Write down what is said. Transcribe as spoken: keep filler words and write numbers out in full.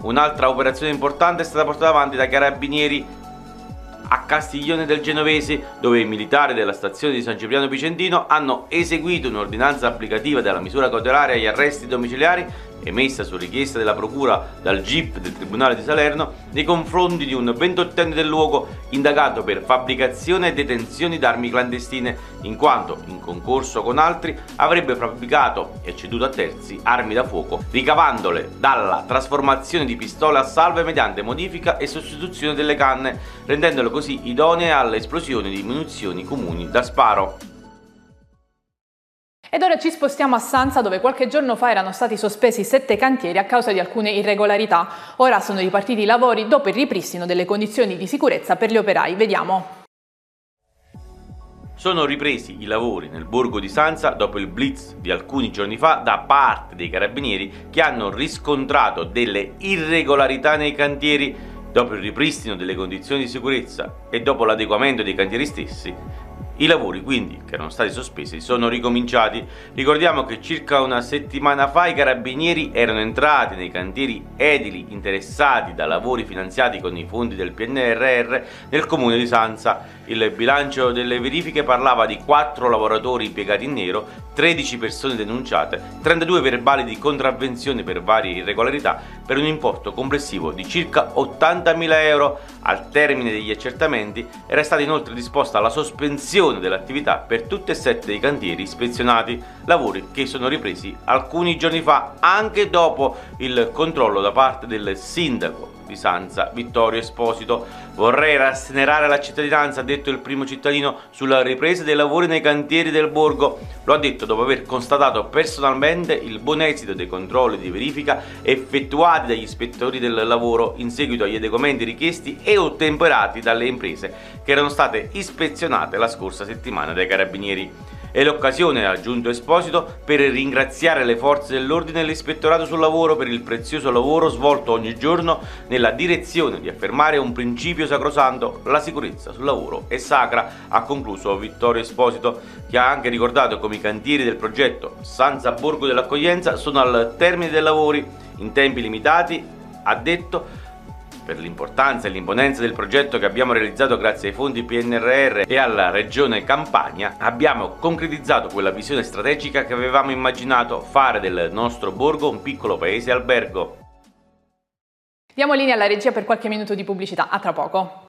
Un'altra operazione importante è stata portata avanti dai carabinieri a Castiglione del Genovese, dove i militari della stazione di San Cipriano Picentino hanno eseguito un'ordinanza applicativa della misura cautelare agli arresti domiciliari emessa su richiesta della procura dal G I P del Tribunale di Salerno nei confronti di un ventottenne del luogo indagato per fabbricazione e detenzione d'armi clandestine, in quanto, in concorso con altri, avrebbe fabbricato e ceduto a terzi armi da fuoco, ricavandole dalla trasformazione di pistole a salve mediante modifica e sostituzione delle canne, rendendole così idonee all'esplosione di munizioni comuni da sparo. Ed ora ci spostiamo a Sanza, dove qualche giorno fa erano stati sospesi sette cantieri a causa di alcune irregolarità. Ora sono ripartiti i lavori dopo il ripristino delle condizioni di sicurezza per gli operai. Vediamo. Sono ripresi i lavori nel borgo di Sanza dopo il blitz di alcuni giorni fa da parte dei carabinieri che hanno riscontrato delle irregolarità nei cantieri. Dopo il ripristino delle condizioni di sicurezza e dopo l'adeguamento dei cantieri stessi, i lavori, quindi, che erano stati sospesi, sono ricominciati. Ricordiamo che circa una settimana fa i carabinieri erano entrati nei cantieri edili interessati da lavori finanziati con i fondi del P N R R nel comune di Sanza. Il bilancio delle verifiche parlava di quattro lavoratori impiegati in nero, tredici persone denunciate, trentadue verbali di contravvenzione per varie irregolarità, per un importo complessivo di circa ottantamila euro. Al termine degli accertamenti era stata inoltre disposta la sospensione dell'attività per tutti e sette i cantieri ispezionati, lavori che sono ripresi alcuni giorni fa anche dopo il controllo da parte del sindaco di Sanza, Vittorio Esposito. Vorrei rasserenare la cittadinanza, ha detto il primo cittadino, sulla ripresa dei lavori nei cantieri del borgo. Lo ha detto dopo aver constatato personalmente il buon esito dei controlli di verifica effettuati dagli ispettori del lavoro in seguito agli adeguamenti richiesti e ottemperati dalle imprese che erano state ispezionate la scorsa settimana dai carabinieri. È l'occasione, ha aggiunto Esposito, per ringraziare le forze dell'ordine e l'ispettorato sul lavoro per il prezioso lavoro svolto ogni giorno nella direzione di affermare un principio sacrosanto: la sicurezza sul lavoro è sacra, ha concluso Vittorio Esposito, che ha anche ricordato come i cantieri del progetto Sanza Borgo dell'Accoglienza sono al termine dei lavori in tempi limitati. Ha detto: per l'importanza e l'imponenza del progetto che abbiamo realizzato grazie ai fondi P N R R e alla Regione Campania, abbiamo concretizzato quella visione strategica che avevamo immaginato: fare del nostro borgo un piccolo paese albergo. Diamo linea alla regia per qualche minuto di pubblicità, a tra poco.